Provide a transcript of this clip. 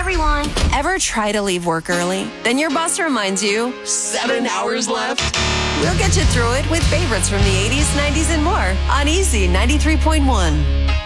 everyone. Ever try to leave work early? Then your boss reminds you, 7 hours left? we'll get you through it with favorites from the 80s, 90s, and more on Easy 93.1.